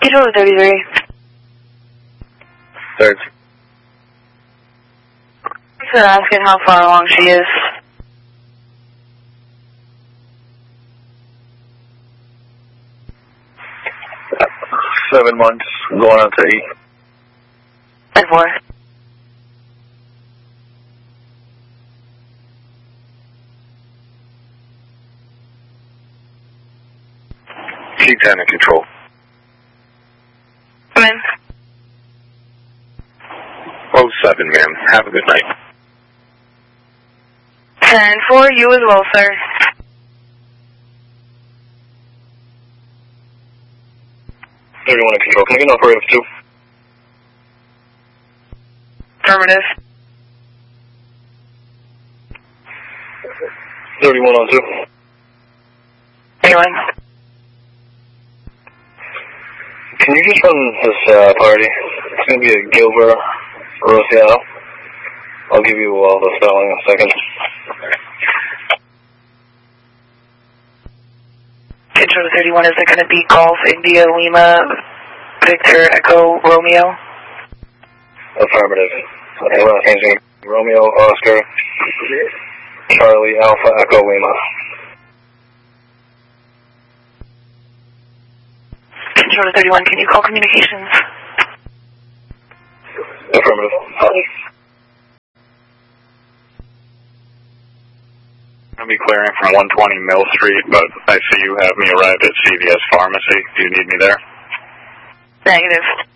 Controller 33. Third. So asking how far along she is. Seven months, going on to 8. And 4. C10 in control. Come in. 07, ma'am. Have a good night. 10-4, you as well, sir. Everyone in control. Can I get an operator 2? Affirmative. 31 on 2. Anyone? Can you just run this party? It's going to be a Gilbert Rosiano. I'll give you all the spelling in a second. Controller 31, is it going to be Golf, India, Lima, Victor, Echo, Romeo? Affirmative. Last name's going to be Romeo, Oscar, Charlie, Alpha, Echo, Lima. Controller 31, can you call communications? Affirmative. I'll be clearing from 120 Mill Street, but I see you have me arrived at CVS Pharmacy. Do you need me there? Negative.